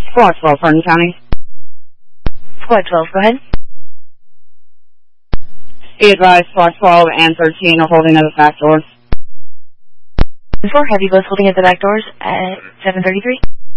Squad 12, Hardin County. Squad 12, go ahead. Be advised, Squad 12 and 13 are holding at the back doors. 4, have you both holding at the back doors at 733?